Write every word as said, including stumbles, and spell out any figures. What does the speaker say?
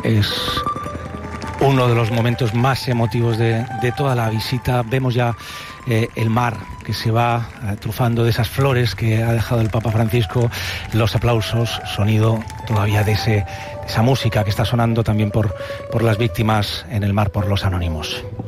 es uno de los momentos más emotivos de, de toda la visita. Vemos ya eh, el mar que se va eh, trufando de esas flores que ha dejado el Papa Francisco, los aplausos, sonido todavía de, ese, de esa música que está sonando también por, por las víctimas en el mar, por los anónimos.